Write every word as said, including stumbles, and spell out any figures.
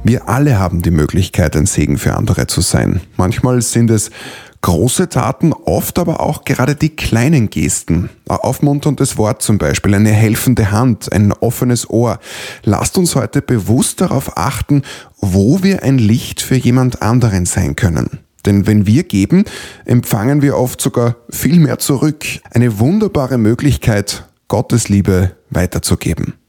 Wir alle haben die Möglichkeit, ein Segen für andere zu sein. Manchmal sind es große Taten, oft aber auch gerade die kleinen Gesten. Ein aufmunterndes Wort zum Beispiel, eine helfende Hand, ein offenes Ohr. Lasst uns heute bewusst darauf achten, wo wir ein Licht für jemand anderen sein können. Denn wenn wir geben, empfangen wir oft sogar viel mehr zurück. Eine wunderbare Möglichkeit, Gottes Liebe weiterzugeben.